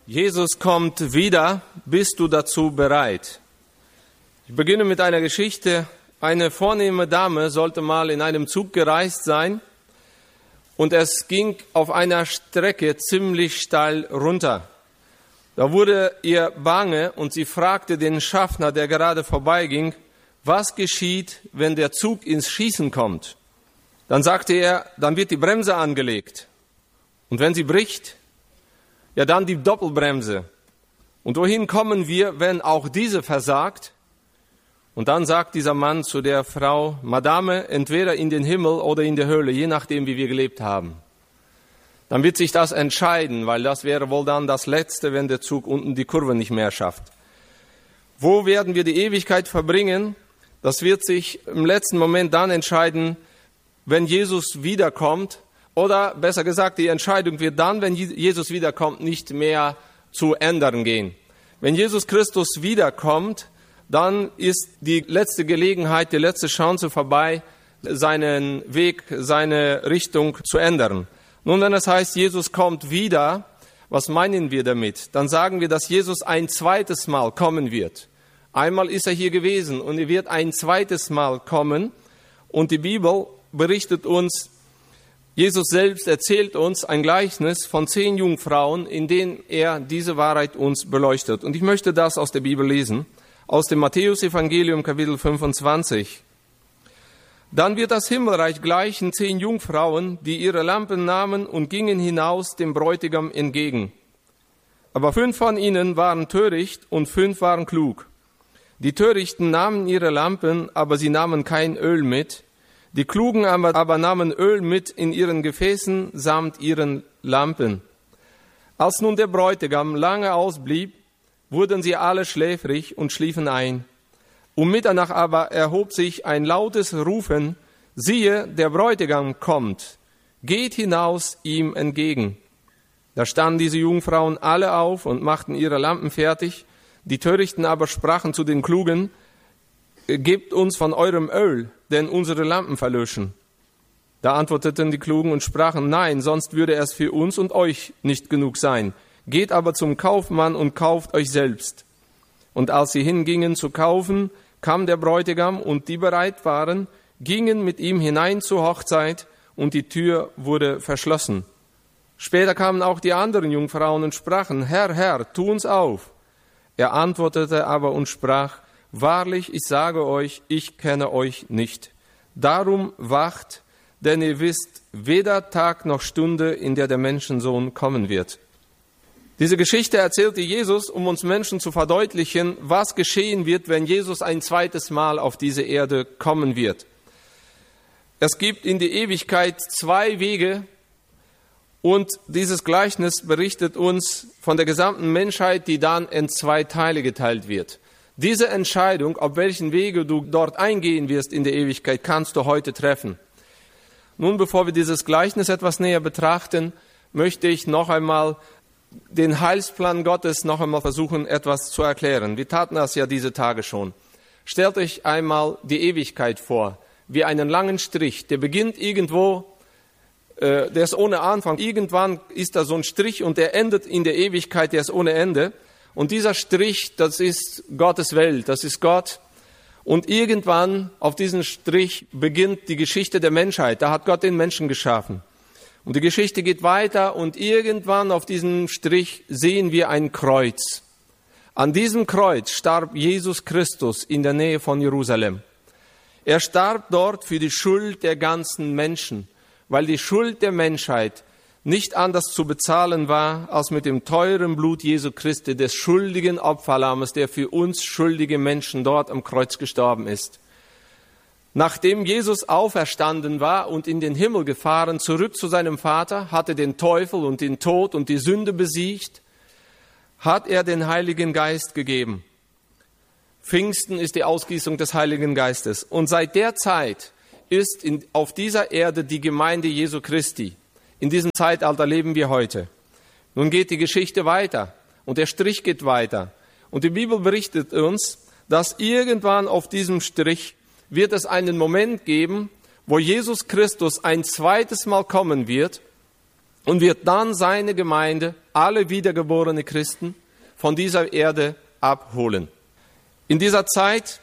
Jesus kommt wieder, bist du dazu bereit? Ich beginne mit einer Geschichte. Eine vornehme Dame sollte mal in einem Zug gereist sein und es ging auf einer Strecke ziemlich steil runter. Da wurde ihr bange und sie fragte den Schaffner, der gerade vorbeiging, was geschieht, wenn der Zug ins Schießen kommt? Dann sagte er, dann wird die Bremse angelegt. Und wenn sie bricht, ja dann die Doppelbremse. Und wohin kommen wir, wenn auch diese versagt? Und dann sagt dieser Mann zu der Frau, Madame, entweder in den Himmel oder in die Hölle, je nachdem, wie wir gelebt haben. Dann wird sich das entscheiden, weil das wäre wohl dann das Letzte, wenn der Zug unten die Kurve nicht mehr schafft. Wo werden wir die Ewigkeit verbringen? Das wird sich im letzten Moment dann entscheiden, wenn Jesus wiederkommt. Oder besser gesagt, die Entscheidung wird dann, wenn Jesus wiederkommt, nicht mehr zu ändern gehen. Wenn Jesus Christus wiederkommt, dann ist die letzte Gelegenheit, die letzte Chance vorbei, seinen Weg, seine Richtung zu ändern. Nun, wenn es heißt, Jesus kommt wieder, was meinen wir damit? Dann sagen wir, dass Jesus ein zweites Mal kommen wird. Einmal ist er hier gewesen und er wird ein zweites Mal kommen. Und die Bibel berichtet uns, Jesus selbst erzählt uns ein Gleichnis von 10 Jungfrauen, in denen er diese Wahrheit uns beleuchtet. Und ich möchte das aus der Bibel lesen, aus dem Matthäus-Evangelium, Kapitel 25. Dann wird das Himmelreich gleichen 10 Jungfrauen, die ihre Lampen nahmen und gingen hinaus dem Bräutigam entgegen. Aber 5 von ihnen waren töricht und 5 waren klug. Die Törichten nahmen ihre Lampen, aber sie nahmen kein Öl mit. Die Klugen aber nahmen Öl mit in ihren Gefäßen samt ihren Lampen. Als nun der Bräutigam lange ausblieb, wurden sie alle schläfrig und schliefen ein. Um Mitternacht aber erhob sich ein lautes Rufen, siehe, der Bräutigam kommt, geht hinaus ihm entgegen. Da standen diese Jungfrauen alle auf und machten ihre Lampen fertig. Die Törichten aber sprachen zu den Klugen, gebt uns von eurem Öl, denn unsere Lampen verlöschen. Da antworteten die Klugen und sprachen, nein, sonst würde es für uns und euch nicht genug sein. Geht aber zum Kaufmann und kauft euch selbst. Und als sie hingingen zu kaufen, kam der Bräutigam und die bereit waren, gingen mit ihm hinein zur Hochzeit und die Tür wurde verschlossen. Später kamen auch die anderen Jungfrauen und sprachen, Herr, Herr, tu uns auf. Er antwortete aber und sprach, wahrlich, ich sage euch, ich kenne euch nicht. Darum wacht, denn ihr wisst weder Tag noch Stunde, in der der Menschensohn kommen wird. Diese Geschichte erzählte Jesus, um uns Menschen zu verdeutlichen, was geschehen wird, wenn Jesus ein zweites Mal auf diese Erde kommen wird. Es gibt in die Ewigkeit 2 Wege und dieses Gleichnis berichtet uns von der gesamten Menschheit, die dann in 2 Teile geteilt wird. Diese Entscheidung, auf welchen Wege du dort eingehen wirst in der Ewigkeit, kannst du heute treffen. Nun, bevor wir dieses Gleichnis etwas näher betrachten, möchte ich noch einmal den Heilsplan Gottes noch einmal versuchen, etwas zu erklären. Wir taten das ja diese Tage schon. Stellt euch einmal die Ewigkeit vor, wie einen langen Strich. Der beginnt irgendwo, der ist ohne Anfang. Irgendwann ist da so ein Strich und der endet in der Ewigkeit, der ist ohne Ende. Und dieser Strich, das ist Gottes Welt, das ist Gott. Und irgendwann auf diesem Strich beginnt die Geschichte der Menschheit. Da hat Gott den Menschen geschaffen. Und die Geschichte geht weiter und irgendwann auf diesem Strich sehen wir ein Kreuz. An diesem Kreuz starb Jesus Christus in der Nähe von Jerusalem. Er starb dort für die Schuld der ganzen Menschen, weil die Schuld der Menschheit nicht anders zu bezahlen war, als mit dem teuren Blut Jesu Christi, des schuldigen Opferlammes, der für uns schuldige Menschen dort am Kreuz gestorben ist. Nachdem Jesus auferstanden war und in den Himmel gefahren, zurück zu seinem Vater, hatte den Teufel und den Tod und die Sünde besiegt, hat er den Heiligen Geist gegeben. Pfingsten ist die Ausgießung des Heiligen Geistes. Und seit der Zeit ist auf dieser Erde die Gemeinde Jesu Christi. In diesem Zeitalter leben wir heute. Nun geht die Geschichte weiter und der Strich geht weiter. Und die Bibel berichtet uns, dass irgendwann auf diesem Strich wird es einen Moment geben, wo Jesus Christus ein zweites Mal kommen wird und wird dann seine Gemeinde, alle wiedergeborene Christen, von dieser Erde abholen. In dieser Zeit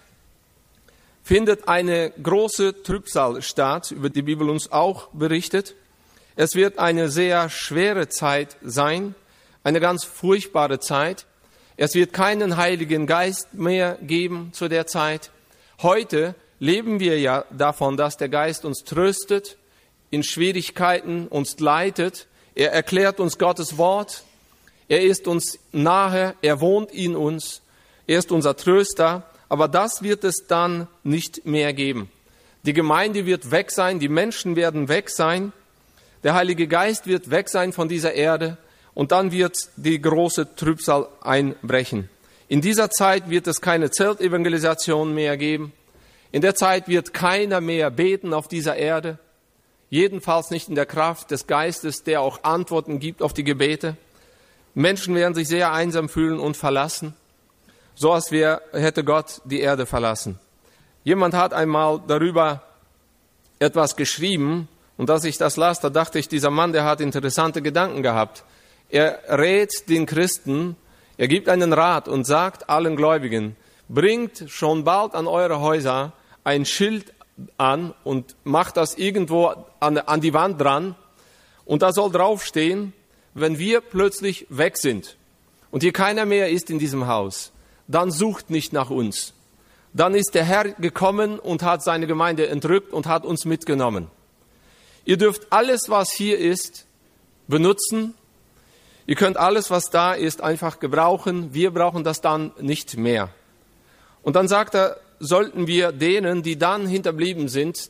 findet eine große Trübsal statt, über die die Bibel uns auch berichtet. Es wird eine sehr schwere Zeit sein, eine ganz furchtbare Zeit. Es wird keinen Heiligen Geist mehr geben zu der Zeit. Heute leben wir ja davon, dass der Geist uns tröstet, in Schwierigkeiten uns leitet. Er erklärt uns Gottes Wort. Er ist uns nahe, er wohnt in uns. Er ist unser Tröster. Aber das wird es dann nicht mehr geben. Die Gemeinde wird weg sein, die Menschen werden weg sein. Der Heilige Geist wird weg sein von dieser Erde. Und dann wird die große Trübsal einbrechen. In dieser Zeit wird es keine Zeltevangelisation mehr geben. In der Zeit wird keiner mehr beten auf dieser Erde. Jedenfalls nicht in der Kraft des Geistes, der auch Antworten gibt auf die Gebete. Menschen werden sich sehr einsam fühlen und verlassen. So als hätte Gott die Erde verlassen. Jemand hat einmal darüber etwas geschrieben. Und als ich das las, da dachte ich, dieser Mann, der hat interessante Gedanken gehabt. Er rät den Christen, er gibt einen Rat und sagt allen Gläubigen, bringt schon bald an eure Häuser ein Schild an und macht das irgendwo an die Wand dran. Und da soll draufstehen, wenn wir plötzlich weg sind und hier keiner mehr ist in diesem Haus, dann sucht nicht nach uns. Dann ist der Herr gekommen und hat seine Gemeinde entrückt und hat uns mitgenommen. Ihr dürft alles, was hier ist, benutzen. Ihr könnt alles, was da ist, einfach gebrauchen. Wir brauchen das dann nicht mehr. Und dann sagt er, sollten wir denen, die dann hinterblieben sind,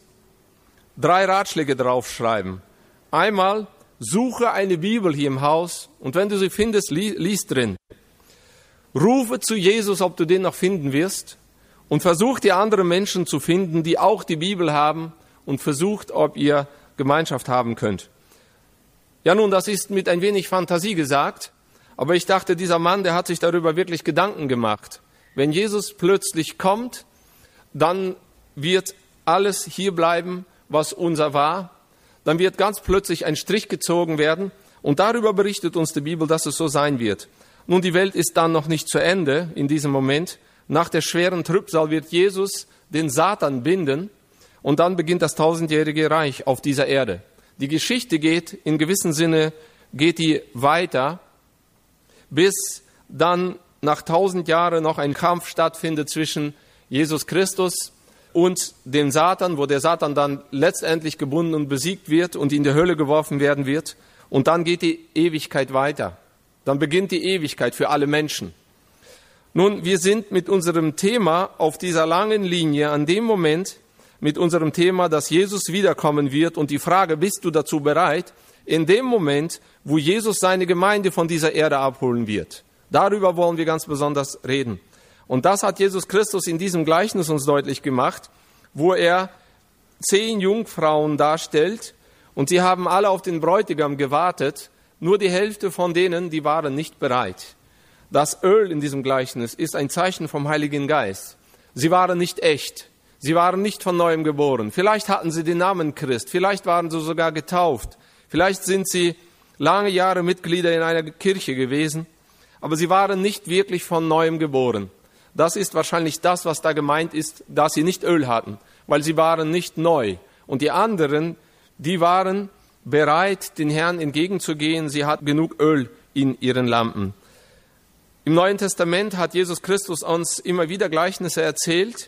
3 Ratschläge draufschreiben. Einmal, suche eine Bibel hier im Haus und wenn du sie findest, lies drin. Rufe zu Jesus, ob du den noch finden wirst und versuch die anderen Menschen zu finden, die auch die Bibel haben und versucht, ob ihr Gemeinschaft haben könnt. Ja nun, das ist mit ein wenig Fantasie gesagt, aber ich dachte, dieser Mann, der hat sich darüber wirklich Gedanken gemacht. Wenn Jesus plötzlich kommt, dann wird alles hier bleiben, was unser war. Dann wird ganz plötzlich ein Strich gezogen werden und darüber berichtet uns die Bibel, dass es so sein wird. Nun, die Welt ist dann noch nicht zu Ende in diesem Moment. Nach der schweren Trübsal wird Jesus den Satan binden und dann beginnt das 1000-jährige Reich auf dieser Erde. Die Geschichte geht, in gewissem Sinne, geht die weiter, bis dann nach 1000 Jahren noch ein Kampf stattfindet zwischen Jesus Christus und dem Satan, wo der Satan dann letztendlich gebunden und besiegt wird und in die Hölle geworfen werden wird. Und dann geht die Ewigkeit weiter. Dann beginnt die Ewigkeit für alle Menschen. Nun, wir sind mit unserem Thema auf dieser langen Linie an dem Moment, mit unserem Thema, dass Jesus wiederkommen wird und die Frage, bist du dazu bereit, in dem Moment, wo Jesus seine Gemeinde von dieser Erde abholen wird. Darüber wollen wir ganz besonders reden. Und das hat Jesus Christus in diesem Gleichnis uns deutlich gemacht, wo er 10 Jungfrauen darstellt und sie haben alle auf den Bräutigam gewartet, nur die Hälfte von denen, die waren nicht bereit. Das Öl in diesem Gleichnis ist ein Zeichen vom Heiligen Geist. Sie waren nicht echt. Sie waren nicht von Neuem geboren. Vielleicht hatten sie den Namen Christ. Vielleicht waren sie sogar getauft. Vielleicht sind sie lange Jahre Mitglieder in einer Kirche gewesen. Aber sie waren nicht wirklich von Neuem geboren. Das ist wahrscheinlich das, was da gemeint ist, dass sie nicht Öl hatten. Weil sie waren nicht neu. Und die anderen, die waren bereit, den Herrn entgegenzugehen. Sie hatten genug Öl in ihren Lampen. Im Neuen Testament hat Jesus Christus uns immer wieder Gleichnisse erzählt.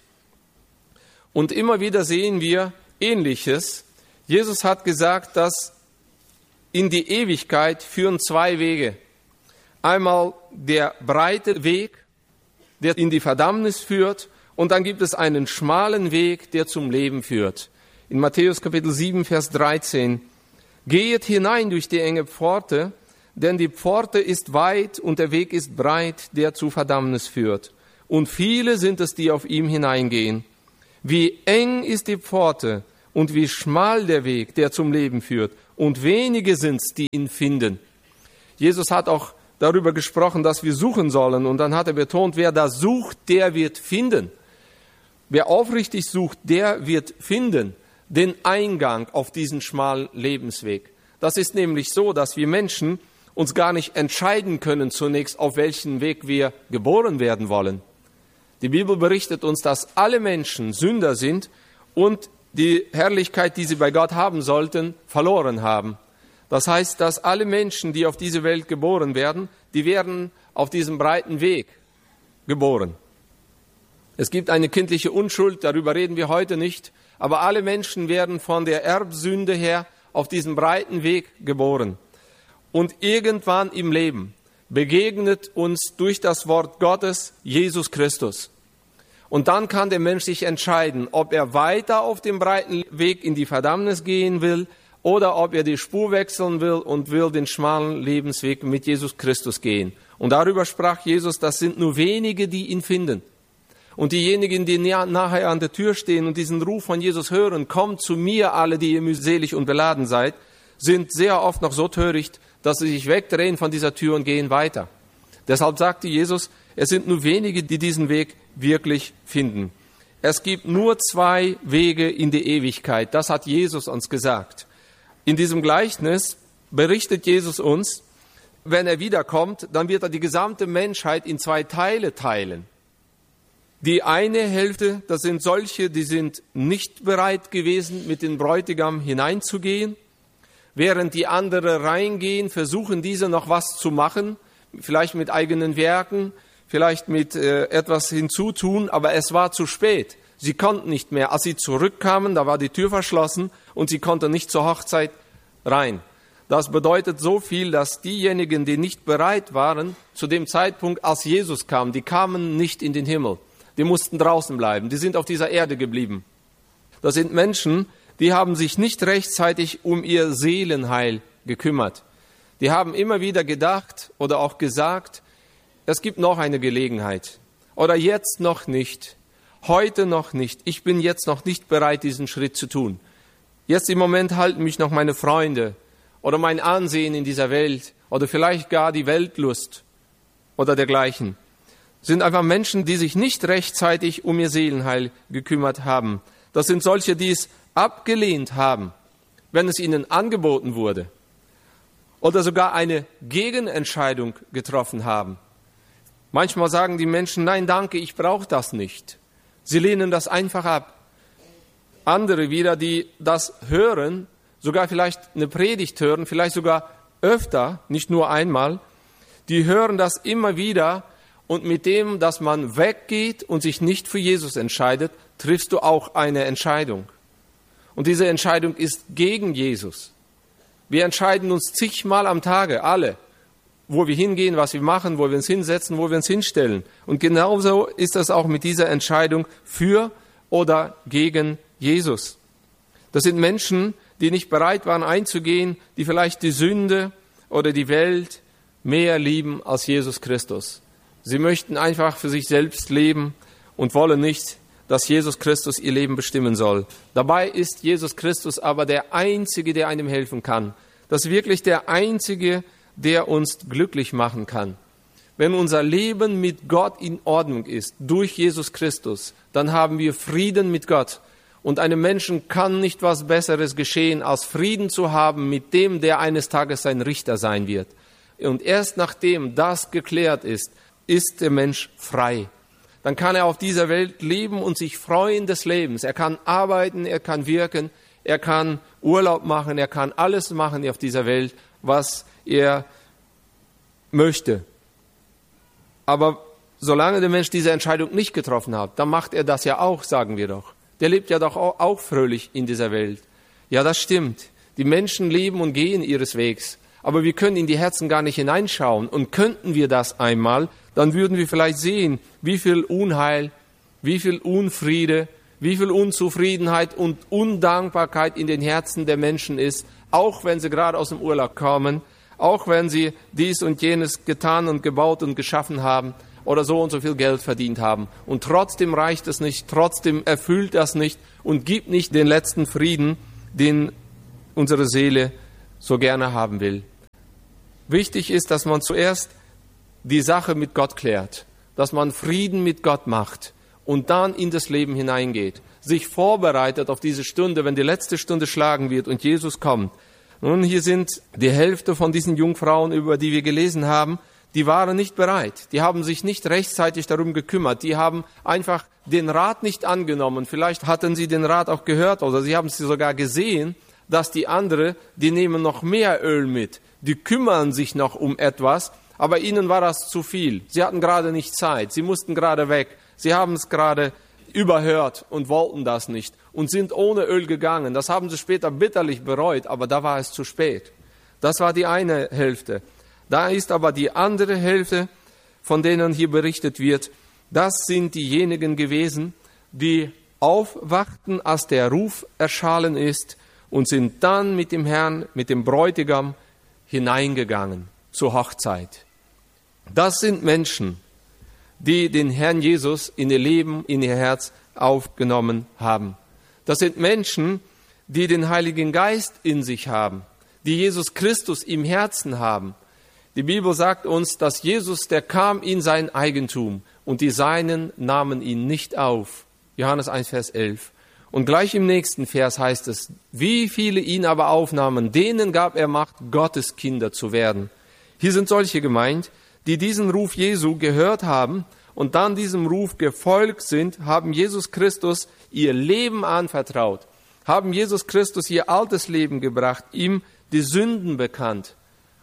Und immer wieder sehen wir Ähnliches. Jesus hat gesagt, dass in die Ewigkeit führen 2 Wege. Einmal der breite Weg, der in die Verdammnis führt, und dann gibt es einen schmalen Weg, der zum Leben führt. In Matthäus Kapitel 7, Vers 13. Gehet hinein durch die enge Pforte, denn die Pforte ist weit und der Weg ist breit, der zu Verdammnis führt. Und viele sind es, die auf ihm hineingehen. Wie eng ist die Pforte und wie schmal der Weg, der zum Leben führt. Und wenige sind's, die ihn finden. Jesus hat auch darüber gesprochen, dass wir suchen sollen. Und dann hat er betont, wer da sucht, der wird finden. Wer aufrichtig sucht, der wird finden den Eingang auf diesen schmalen Lebensweg. Das ist nämlich so, dass wir Menschen uns gar nicht entscheiden können zunächst, auf welchen Weg wir geboren werden wollen. Die Bibel berichtet uns, dass alle Menschen Sünder sind und die Herrlichkeit, die sie bei Gott haben sollten, verloren haben. Das heißt, dass alle Menschen, die auf diese Welt geboren werden, die werden auf diesem breiten Weg geboren. Es gibt eine kindliche Unschuld, darüber reden wir heute nicht, aber alle Menschen werden von der Erbsünde her auf diesem breiten Weg geboren. Und irgendwann im Leben begegnet uns durch das Wort Gottes Jesus Christus. Und dann kann der Mensch sich entscheiden, ob er weiter auf dem breiten Weg in die Verdammnis gehen will oder ob er die Spur wechseln will und will den schmalen Lebensweg mit Jesus Christus gehen. Und darüber sprach Jesus, das sind nur wenige, die ihn finden. Und diejenigen, die nachher an der Tür stehen und diesen Ruf von Jesus hören, kommt zu mir alle, die ihr mühselig und beladen seid, sind sehr oft noch so töricht, dass sie sich wegdrehen von dieser Tür und gehen weiter. Deshalb sagte Jesus, es sind nur wenige, die diesen Weg wirklich finden. Es gibt nur 2 Wege in die Ewigkeit. Das hat Jesus uns gesagt. In diesem Gleichnis berichtet Jesus uns, wenn er wiederkommt, dann wird er die gesamte Menschheit in 2 Teile teilen. Die eine Hälfte, das sind solche, die sind nicht bereit gewesen, mit dem Bräutigam hineinzugehen. Während die andere reingehen, versuchen diese noch was zu machen, vielleicht mit eigenen Werken, vielleicht mit etwas hinzutun, aber es war zu spät. Sie konnten nicht mehr. Als sie zurückkamen, da war die Tür verschlossen und sie konnten nicht zur Hochzeit rein. Das bedeutet so viel, dass diejenigen, die nicht bereit waren, zu dem Zeitpunkt, als Jesus kam, die kamen nicht in den Himmel. Die mussten draußen bleiben. Die sind auf dieser Erde geblieben. Das sind Menschen, die haben sich nicht rechtzeitig um ihr Seelenheil gekümmert. Die haben immer wieder gedacht oder auch gesagt, es gibt noch eine Gelegenheit. Oder jetzt noch nicht. Heute noch nicht. Ich bin jetzt noch nicht bereit, diesen Schritt zu tun. Jetzt im Moment halten mich noch meine Freunde oder mein Ansehen in dieser Welt oder vielleicht gar die Weltlust oder dergleichen. Sind einfach Menschen, die sich nicht rechtzeitig um ihr Seelenheil gekümmert haben. Das sind solche, die es abgelehnt haben, wenn es ihnen angeboten wurde. Oder sogar eine Gegenentscheidung getroffen haben. Manchmal sagen die Menschen, nein, danke, ich brauche das nicht. Sie lehnen das einfach ab. Andere wieder, die das hören, sogar vielleicht eine Predigt hören, vielleicht sogar öfter, nicht nur einmal, die hören das immer wieder und mit dem, dass man weggeht und sich nicht für Jesus entscheidet, triffst du auch eine Entscheidung. Und diese Entscheidung ist gegen Jesus. Wir entscheiden uns zigmal am Tage, alle, wo wir hingehen, was wir machen, wo wir uns hinsetzen, wo wir uns hinstellen. Und genauso ist das auch mit dieser Entscheidung für oder gegen Jesus. Das sind Menschen, die nicht bereit waren einzugehen, die vielleicht die Sünde oder die Welt mehr lieben als Jesus Christus. Sie möchten einfach für sich selbst leben und wollen nicht, dass Jesus Christus ihr Leben bestimmen soll. Dabei ist Jesus Christus aber der Einzige, der einem helfen kann. Das ist wirklich der Einzige, der uns glücklich machen kann. Wenn unser Leben mit Gott in Ordnung ist, durch Jesus Christus, dann haben wir Frieden mit Gott. Und einem Menschen kann nicht was Besseres geschehen, als Frieden zu haben mit dem, der eines Tages sein Richter sein wird. Und erst nachdem das geklärt ist, ist der Mensch frei. Dann kann er auf dieser Welt leben und sich freuen des Lebens. Er kann arbeiten, er kann wirken, er kann Urlaub machen, er kann alles machen auf dieser Welt, was er möchte. Aber solange der Mensch diese Entscheidung nicht getroffen hat, dann macht er das ja auch, sagen wir doch. Der lebt ja doch auch fröhlich in dieser Welt. Ja, das stimmt. Die Menschen leben und gehen ihres Wegs. Aber wir können in die Herzen gar nicht hineinschauen. Und könnten wir das einmal, dann würden wir vielleicht sehen, wie viel Unheil, wie viel Unfriede, wie viel Unzufriedenheit und Undankbarkeit in den Herzen der Menschen ist, auch wenn sie gerade aus dem Urlaub kommen, auch wenn sie dies und jenes getan und gebaut und geschaffen haben oder so und so viel Geld verdient haben. Und trotzdem reicht es nicht, trotzdem erfüllt das nicht und gibt nicht den letzten Frieden, den unsere Seele so gerne haben will. Wichtig ist, dass man zuerst die Sache mit Gott klärt, dass man Frieden mit Gott macht und dann in das Leben hineingeht, sich vorbereitet auf diese Stunde, wenn die letzte Stunde schlagen wird und Jesus kommt, Nun, hier sind die Hälfte von diesen Jungfrauen, über die wir gelesen haben, die waren nicht bereit. Die haben sich nicht rechtzeitig darum gekümmert. Die haben einfach den Rat nicht angenommen. Vielleicht hatten sie den Rat auch gehört oder sie haben sie sogar gesehen, dass die andere, die nehmen noch mehr Öl mit. Die kümmern sich noch um etwas, aber ihnen war das zu viel. Sie hatten gerade nicht Zeit. Sie mussten gerade weg. Sie haben es gerade überhört und wollten das nicht und sind ohne Öl gegangen. Das haben sie später bitterlich bereut, aber da war es zu spät. Das war die eine Hälfte. Da ist aber die andere Hälfte, von denen hier berichtet wird, das sind diejenigen gewesen, die aufwachten, als der Ruf erschallen ist und sind dann mit dem Herrn, mit dem Bräutigam hineingegangen zur Hochzeit. Das sind Menschen, die den Herrn Jesus in ihr Leben, in ihr Herz aufgenommen haben. Das sind Menschen, die den Heiligen Geist in sich haben, die Jesus Christus im Herzen haben. Die Bibel sagt uns, dass Jesus, der kam in sein Eigentum und die Seinen nahmen ihn nicht auf. Johannes 1, Vers 11. Und gleich im nächsten Vers heißt es, wie viele ihn aber aufnahmen, denen gab er Macht, Gottes Kinder zu werden. Hier sind solche gemeint, die diesen Ruf Jesu gehört haben und dann diesem Ruf gefolgt sind, haben Jesus Christus ihr Leben anvertraut, haben Jesus Christus ihr altes Leben gebracht, ihm die Sünden bekannt,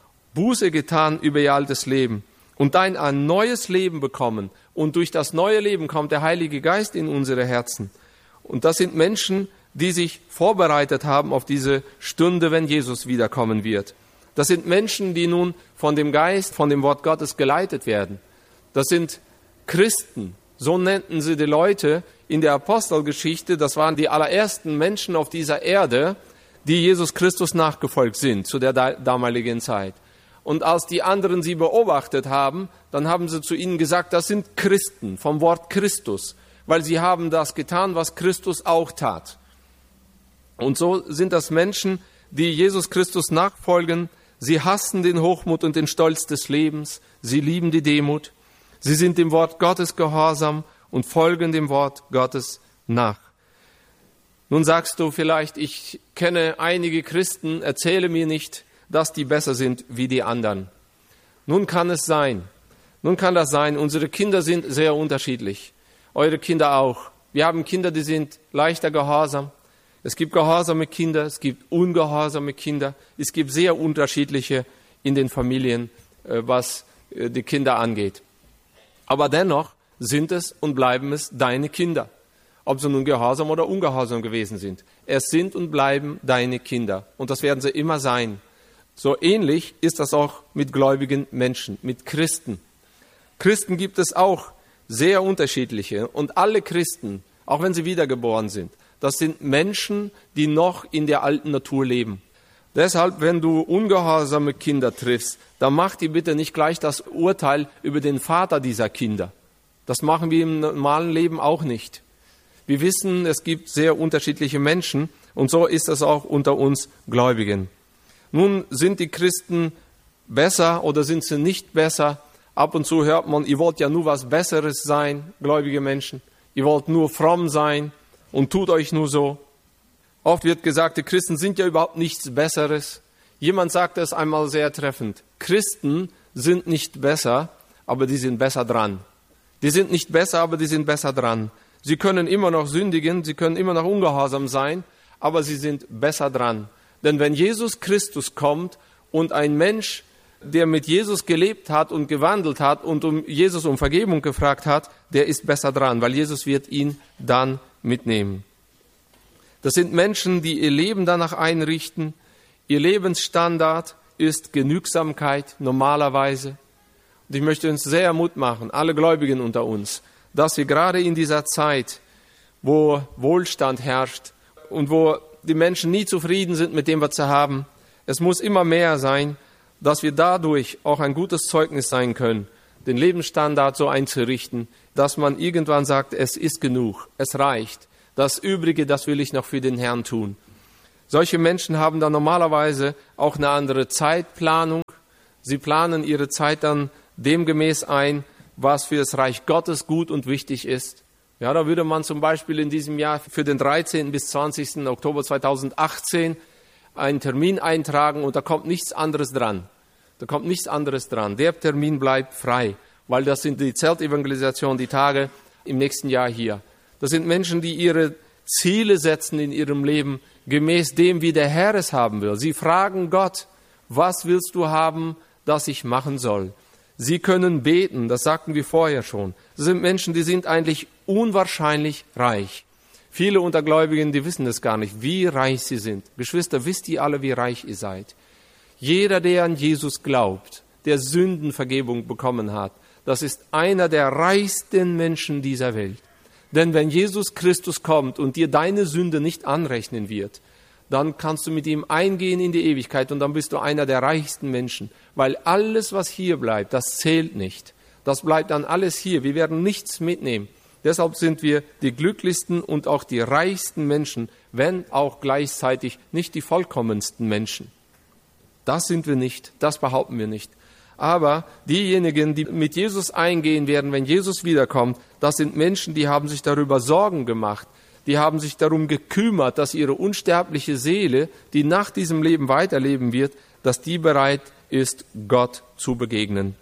Buße getan über ihr altes Leben und dann ein neues Leben bekommen. Und durch das neue Leben kommt der Heilige Geist in unsere Herzen. Und das sind Menschen, die sich vorbereitet haben auf diese Stunde, wenn Jesus wiederkommen wird. Das sind Menschen, die nun von dem Geist, von dem Wort Gottes geleitet werden. Das sind Christen, so nannten sie die Leute in der Apostelgeschichte. Das waren die allerersten Menschen auf dieser Erde, die Jesus Christus nachgefolgt sind zu der damaligen Zeit. Und als die anderen sie beobachtet haben, dann haben sie zu ihnen gesagt, das sind Christen vom Wort Christus, weil sie haben das getan, was Christus auch tat. Und so sind das Menschen, die Jesus Christus nachfolgen. Sie hassen den Hochmut und den Stolz des Lebens. Sie lieben die Demut. Sie sind dem Wort Gottes gehorsam und folgen dem Wort Gottes nach. Nun sagst du vielleicht, ich kenne einige Christen, erzähle mir nicht, dass die besser sind wie die anderen. Nun kann das sein. Unsere Kinder sind sehr unterschiedlich. Eure Kinder auch. Wir haben Kinder, die sind leichter gehorsam. Es gibt gehorsame Kinder, es gibt ungehorsame Kinder. Es gibt sehr unterschiedliche in den Familien, was die Kinder angeht. Aber dennoch sind es und bleiben es deine Kinder. Ob sie nun gehorsam oder ungehorsam gewesen sind. Es sind und bleiben deine Kinder. Und das werden sie immer sein. So ähnlich ist das auch mit gläubigen Menschen, mit Christen. Christen gibt es auch sehr unterschiedliche. Und alle Christen, auch wenn sie wiedergeboren sind, das sind Menschen, die noch in der alten Natur leben. Deshalb, wenn du ungehorsame Kinder triffst, dann mach dir bitte nicht gleich das Urteil über den Vater dieser Kinder. Das machen wir im normalen Leben auch nicht. Wir wissen, es gibt sehr unterschiedliche Menschen und so ist es auch unter uns Gläubigen. Nun sind die Christen besser oder sind sie nicht besser? Ab und zu hört man, ihr wollt ja nur was Besseres sein, gläubige Menschen. Ihr wollt nur fromm sein und tut euch nur so. Oft wird gesagt, die Christen sind ja überhaupt nichts Besseres. Jemand sagte es einmal sehr treffend. Christen sind nicht besser, aber die sind besser dran. Die sind nicht besser, aber die sind besser dran. Sie können immer noch sündigen, sie können immer noch ungehorsam sein, aber sie sind besser dran. Denn wenn Jesus Christus kommt und ein Mensch, der mit Jesus gelebt hat und gewandelt hat und Jesus um Vergebung gefragt hat, der ist besser dran, weil Jesus wird ihn dann mitnehmen. Das sind Menschen, die ihr Leben danach einrichten. Ihr Lebensstandard ist Genügsamkeit normalerweise. Und ich möchte uns sehr Mut machen, alle Gläubigen unter uns, dass wir gerade in dieser Zeit, wo Wohlstand herrscht und wo die Menschen nie zufrieden sind mit dem, was sie haben, es muss immer mehr sein, dass wir dadurch auch ein gutes Zeugnis sein können, den Lebensstandard so einzurichten, dass man irgendwann sagt, es ist genug, es reicht. Das Übrige, das will ich noch für den Herrn tun. Solche Menschen haben dann normalerweise auch eine andere Zeitplanung. Sie planen ihre Zeit dann demgemäß ein, was für das Reich Gottes gut und wichtig ist. Ja, da würde man zum Beispiel in diesem Jahr für den 13. bis 20. Oktober 2018 einen Termin eintragen und da kommt nichts anderes dran. Da kommt nichts anderes dran. Der Termin bleibt frei, weil das sind die Zeltevangelisation, die Tage im nächsten Jahr hier. Das sind Menschen, die ihre Ziele setzen in ihrem Leben, gemäß dem, wie der Herr es haben will. Sie fragen Gott, was willst du haben, dass ich machen soll? Sie können beten, das sagten wir vorher schon. Das sind Menschen, die sind eigentlich unwahrscheinlich reich. Viele Untergläubigen, die wissen es gar nicht, wie reich sie sind. Geschwister, wisst ihr alle, wie reich ihr seid? Jeder, der an Jesus glaubt, der Sündenvergebung bekommen hat, das ist einer der reichsten Menschen dieser Welt. Denn wenn Jesus Christus kommt und dir deine Sünde nicht anrechnen wird, dann kannst du mit ihm eingehen in die Ewigkeit und dann bist du einer der reichsten Menschen. Weil alles, was hier bleibt, das zählt nicht. Das bleibt dann alles hier. Wir werden nichts mitnehmen. Deshalb sind wir die glücklichsten und auch die reichsten Menschen, wenn auch gleichzeitig nicht die vollkommensten Menschen. Das sind wir nicht, das behaupten wir nicht. Aber diejenigen, die mit Jesus eingehen werden, wenn Jesus wiederkommt, das sind Menschen, die haben sich darüber Sorgen gemacht. Die haben sich darum gekümmert, dass ihre unsterbliche Seele, die nach diesem Leben weiterleben wird, dass die bereit ist, Gott zu begegnen.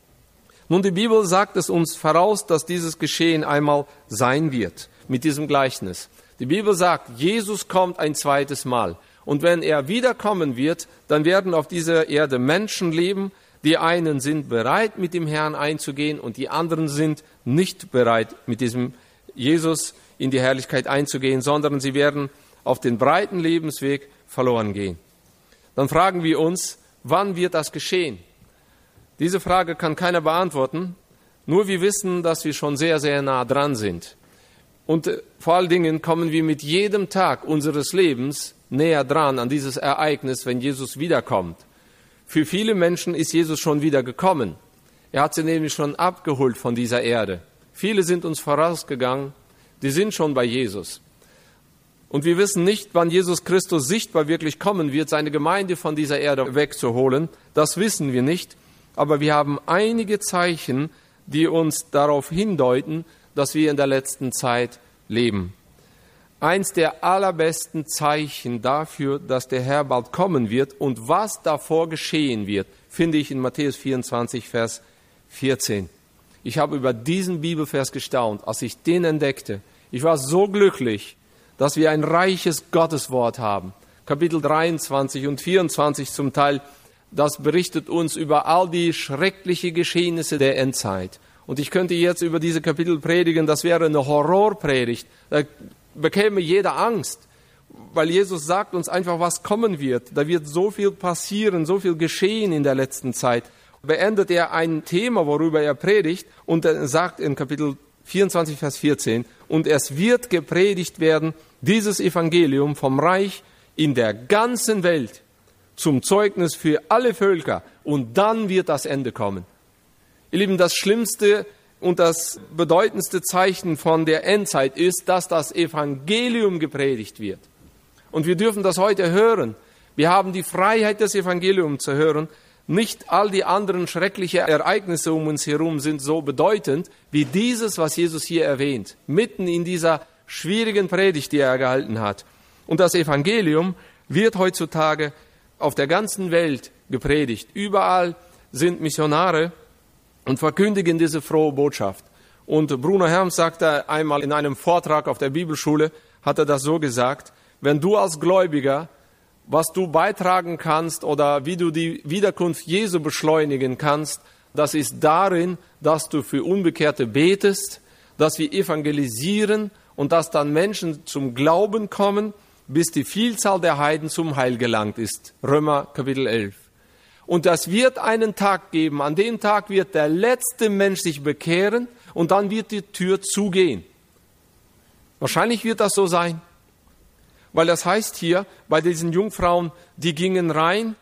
Nun, die Bibel sagt es uns voraus, dass dieses Geschehen einmal sein wird, mit diesem Gleichnis. Die Bibel sagt, Jesus kommt ein zweites Mal. Und wenn er wiederkommen wird, dann werden auf dieser Erde Menschen leben. Die einen sind bereit, mit dem Herrn einzugehen und die anderen sind nicht bereit, mit diesem Jesus in die Herrlichkeit einzugehen, sondern sie werden auf den breiten Lebensweg verloren gehen. Dann fragen wir uns, wann wird das geschehen? Diese Frage kann keiner beantworten, nur wir wissen, dass wir schon sehr, sehr nah dran sind. Und vor allen Dingen kommen wir mit jedem Tag unseres Lebens näher dran an dieses Ereignis, wenn Jesus wiederkommt. Für viele Menschen ist Jesus schon wieder gekommen. Er hat sie nämlich schon abgeholt von dieser Erde. Viele sind uns vorausgegangen, die sind schon bei Jesus. Und wir wissen nicht, wann Jesus Christus sichtbar wirklich kommen wird, seine Gemeinde von dieser Erde wegzuholen. Das wissen wir nicht. Aber wir haben einige Zeichen, die uns darauf hindeuten, dass wir in der letzten Zeit leben. Eins der allerbesten Zeichen dafür, dass der Herr bald kommen wird und was davor geschehen wird, finde ich in Matthäus 24, Vers 14. Ich habe über diesen Bibelvers gestaunt, als ich den entdeckte. Ich war so glücklich, dass wir ein reiches Gotteswort haben. Kapitel 23 und 24 zum Teil, das berichtet uns über all die schrecklichen Geschehnisse der Endzeit. Und ich könnte jetzt über diese Kapitel predigen, das wäre eine Horrorpredigt. Da bekäme jeder Angst, weil Jesus sagt uns einfach, was kommen wird. Da wird so viel passieren, so viel geschehen in der letzten Zeit. Beendet er ein Thema, worüber er predigt, und er sagt in Kapitel 24, Vers 14, und es wird gepredigt werden, dieses Evangelium vom Reich in der ganzen Welt zum Zeugnis für alle Völker, und dann wird das Ende kommen. Ihr Lieben, das Schlimmste und das bedeutendste Zeichen von der Endzeit ist, dass das Evangelium gepredigt wird. Und wir dürfen das heute hören. Wir haben die Freiheit, das Evangelium zu hören. Nicht all die anderen schrecklichen Ereignisse um uns herum sind so bedeutend wie dieses, was Jesus hier erwähnt, mitten in dieser schwierigen Predigt, die er gehalten hat. Und das Evangelium wird heutzutage auf der ganzen Welt gepredigt. Überall sind Missionare und verkündigen diese frohe Botschaft. Und Bruno Herms sagte einmal in einem Vortrag auf der Bibelschule, hat er das so gesagt, wenn du als Gläubiger, was du beitragen kannst oder wie du die Wiederkunft Jesu beschleunigen kannst, das ist darin, dass du für Unbekehrte betest, dass wir evangelisieren und dass dann Menschen zum Glauben kommen, bis die Vielzahl der Heiden zum Heil gelangt ist. Römer Kapitel 11. Und das wird einen Tag geben, an dem Tag wird der letzte Mensch sich bekehren und dann wird die Tür zugehen. Wahrscheinlich wird das so sein, weil das heißt hier, bei diesen Jungfrauen, die gingen rein,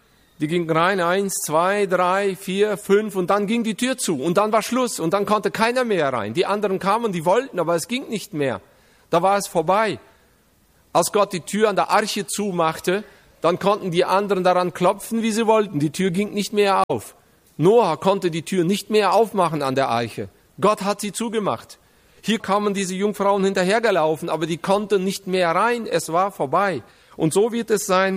1, 2, 3, 4, 5 und dann ging die Tür zu und dann war Schluss und dann konnte keiner mehr rein. Die anderen kamen, die wollten, aber es ging nicht mehr. Da war es vorbei. Als Gott die Tür an der Arche zumachte, dann konnten die anderen daran klopfen, wie sie wollten. Die Tür ging nicht mehr auf. Noah konnte die Tür nicht mehr aufmachen an der Arche. Gott hat sie zugemacht. Hier kamen diese Jungfrauen hinterhergelaufen, aber die konnten nicht mehr rein. Es war vorbei. Und so wird es sein,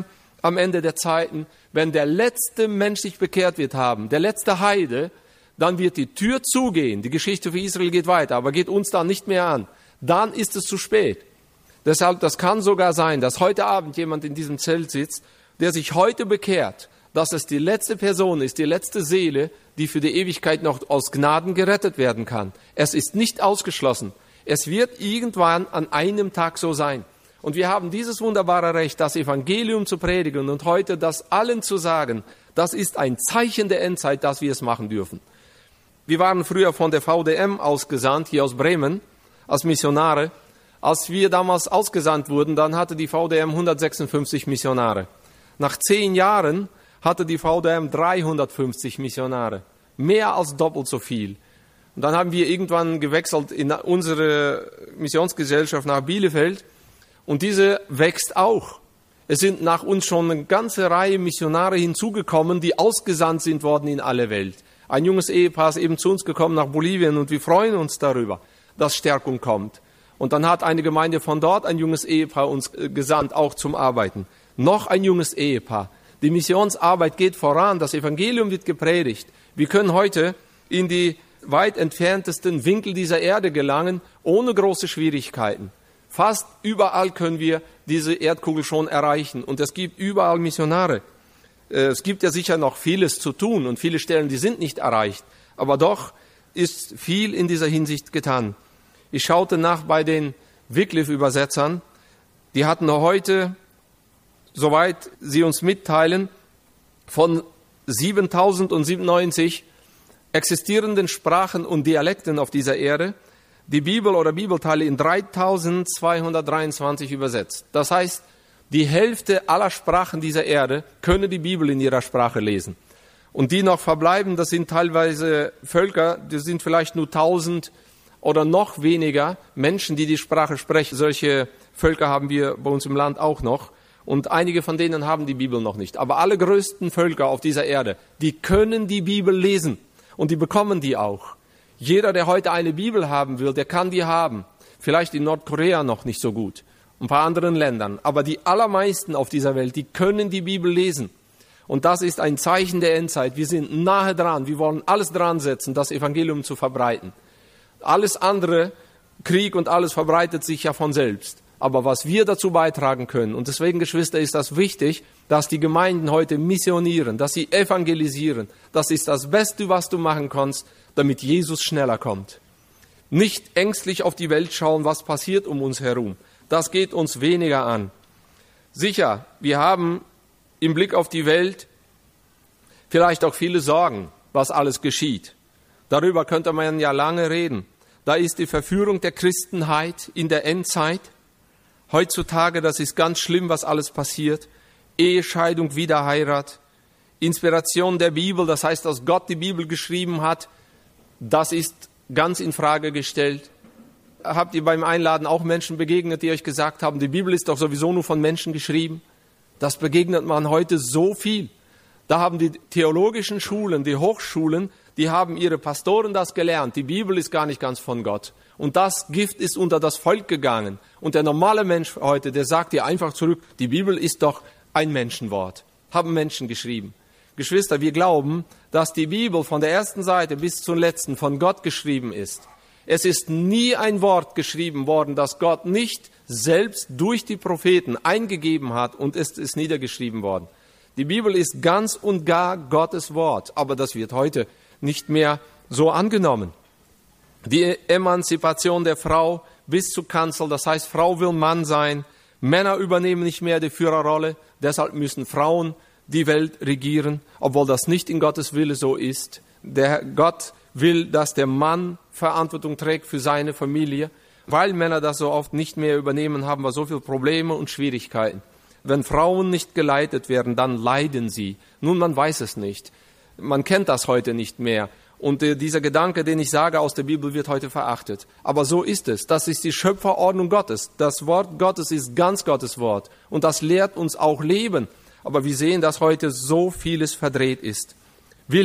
am Ende der Zeiten, wenn der letzte Mensch sich bekehrt wird haben, der letzte Heide, dann wird die Tür zugehen. Die Geschichte für Israel geht weiter, aber geht uns dann nicht mehr an. Dann ist es zu spät. Deshalb, das kann sogar sein, dass heute Abend jemand in diesem Zelt sitzt, der sich heute bekehrt, dass es die letzte Person ist, die letzte Seele, die für die Ewigkeit noch aus Gnaden gerettet werden kann. Es ist nicht ausgeschlossen. Es wird irgendwann an einem Tag so sein. Und wir haben dieses wunderbare Recht, das Evangelium zu predigen und heute das allen zu sagen. Das ist ein Zeichen der Endzeit, dass wir es machen dürfen. Wir waren früher von der VDM ausgesandt, hier aus Bremen, als Missionare. Als wir damals ausgesandt wurden, dann hatte die VDM 156 Missionare. Nach 10 Jahren hatte die VDM 350 Missionare. Mehr als doppelt so viel. Und dann haben wir irgendwann gewechselt in unsere Missionsgesellschaft nach Bielefeld. Und diese wächst auch. Es sind nach uns schon eine ganze Reihe Missionare hinzugekommen, die ausgesandt sind worden in alle Welt. Ein junges Ehepaar ist eben zu uns gekommen nach Bolivien und wir freuen uns darüber, dass Stärkung kommt. Und dann hat eine Gemeinde von dort ein junges Ehepaar uns gesandt, auch zum Arbeiten. Noch ein junges Ehepaar. Die Missionsarbeit geht voran, das Evangelium wird gepredigt. Wir können heute in die weit entferntesten Winkel dieser Erde gelangen, ohne große Schwierigkeiten. Fast überall können wir diese Erdkugel schon erreichen und es gibt überall Missionare. Es gibt ja sicher noch vieles zu tun und viele Stellen, die sind nicht erreicht. Aber doch ist viel in dieser Hinsicht getan. Ich schaute nach bei den Wycliffe-Übersetzern. Die hatten heute, soweit sie uns mitteilen, von 7097 existierenden Sprachen und Dialekten auf dieser Erde die Bibel oder Bibelteile in 3223 übersetzt. Das heißt, die Hälfte aller Sprachen dieser Erde können die Bibel in ihrer Sprache lesen. Und die noch verbleiben, das sind teilweise Völker, die sind vielleicht nur 1000 oder noch weniger Menschen, die die Sprache sprechen. Solche Völker haben wir bei uns im Land auch noch. Und einige von denen haben die Bibel noch nicht. Aber alle größten Völker auf dieser Erde, die können die Bibel lesen. Und die bekommen die auch. Jeder, der heute eine Bibel haben will, der kann die haben. Vielleicht in Nordkorea noch nicht so gut. Ein paar anderen Ländern. Aber die allermeisten auf dieser Welt, die können die Bibel lesen. Und das ist ein Zeichen der Endzeit. Wir sind nahe dran. Wir wollen alles dran setzen, das Evangelium zu verbreiten. Alles andere, Krieg und alles verbreitet sich ja von selbst. Aber was wir dazu beitragen können, und deswegen, Geschwister, ist das wichtig, dass die Gemeinden heute missionieren, dass sie evangelisieren. Das ist das Beste, was du machen kannst, damit Jesus schneller kommt. Nicht ängstlich auf die Welt schauen, was passiert um uns herum. Das geht uns weniger an. Sicher, wir haben im Blick auf die Welt vielleicht auch viele Sorgen, was alles geschieht. Darüber könnte man ja lange reden. Da ist die Verführung der Christenheit in der Endzeit. Heutzutage, das ist ganz schlimm, was alles passiert. Ehescheidung, Wiederheirat, Inspiration der Bibel, das heißt, dass Gott die Bibel geschrieben hat, das ist ganz in Frage gestellt. Habt ihr beim Einladen auch Menschen begegnet, die euch gesagt haben, die Bibel ist doch sowieso nur von Menschen geschrieben? Das begegnet man heute so viel. Da haben die theologischen Schulen, die Hochschulen, die haben ihre Pastoren das gelernt. Die Bibel ist gar nicht ganz von Gott. Und das Gift ist unter das Volk gegangen. Und der normale Mensch heute, der sagt dir einfach zurück, die Bibel ist doch ein Menschenwort. Haben Menschen geschrieben. Geschwister, wir glauben, dass die Bibel von der ersten Seite bis zur letzten von Gott geschrieben ist. Es ist nie ein Wort geschrieben worden, das Gott nicht selbst durch die Propheten eingegeben hat und es ist niedergeschrieben worden. Die Bibel ist ganz und gar Gottes Wort, aber das wird heute nicht mehr so angenommen. Die Emanzipation der Frau bis zur Kanzel, das heißt, Frau will Mann sein, Männer übernehmen nicht mehr die Führerrolle, deshalb müssen Frauen die Welt regieren, obwohl das nicht in Gottes Wille so ist. Der Gott will, dass der Mann Verantwortung trägt für seine Familie. Weil Männer das so oft nicht mehr übernehmen, haben wir so viele Probleme und Schwierigkeiten. Wenn Frauen nicht geleitet werden, dann leiden sie. Nun, man weiß es nicht. Man kennt das heute nicht mehr. Und dieser Gedanke, den ich sage aus der Bibel, wird heute verachtet. Aber so ist es. Das ist die Schöpferordnung Gottes. Das Wort Gottes ist ganz Gottes Wort. Und das lehrt uns auch Leben. Aber wir sehen, dass heute so vieles verdreht ist.